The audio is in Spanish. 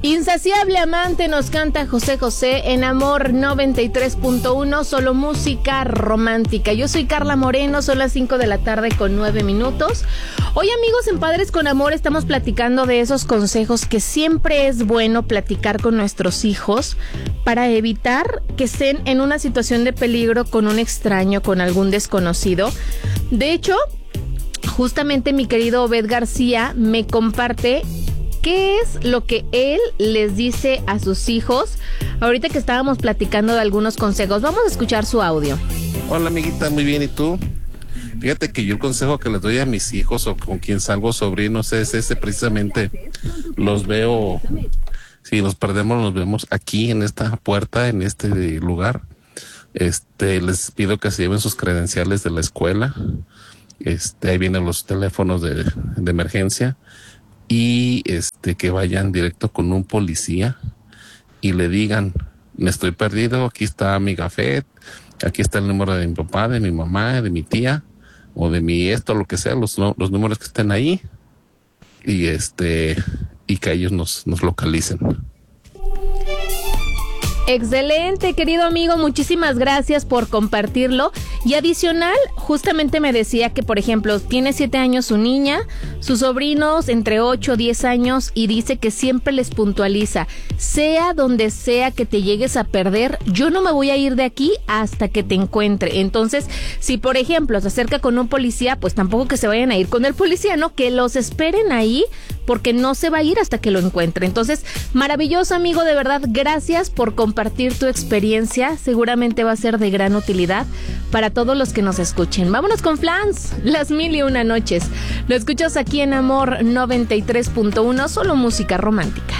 Insaciable amante nos canta José José en Amor 93.1, solo música romántica. Yo soy Carla Moreno, son las 5 de la tarde con 9 minutos. Hoy, amigos, en Padres con Amor estamos platicando de esos consejos que siempre es bueno platicar con nuestros hijos para evitar que estén en una situación de peligro con un extraño, con algún desconocido. De hecho, justamente mi querido Obed García me comparte ¿qué es lo que él les dice a sus hijos? Ahorita que estábamos platicando de algunos consejos, vamos a escuchar su audio. Hola, amiguita, muy bien, ¿y tú? Fíjate que yo el consejo que les doy a mis hijos o con quien salgo, sobrinos, es ese precisamente. Los veo, si nos perdemos, nos vemos aquí en esta puerta, en este lugar. Les pido que se lleven sus credenciales de la escuela. Ahí vienen los teléfonos de emergencia. Y que vayan directo con un policía y le digan, me estoy perdido, aquí está mi gafet, aquí está el número de mi papá, de mi mamá, de mi tía, o de mi lo que sea, los números que estén ahí, y y que ellos nos localicen. Excelente, querido amigo, muchísimas gracias por compartirlo. Y adicional, justamente me decía que, por ejemplo, tiene 7 años su niña, sus sobrinos entre 8 o 10 años, y dice que siempre les puntualiza, sea donde sea que te llegues a perder, yo no me voy a ir de aquí hasta que te encuentre. Entonces, si por ejemplo se acerca con un policía, pues tampoco que se vayan a ir con el policía, ¿no? Que los esperen ahí, porque no se va a ir hasta que lo encuentre. Entonces, maravilloso, amigo, de verdad, gracias por compartir tu experiencia. Seguramente va a ser de gran utilidad para todos los que nos escuchen. Vámonos con Flans, Las Mil y Una Noches. Lo escuchas aquí en Amor 93.1, solo música romántica.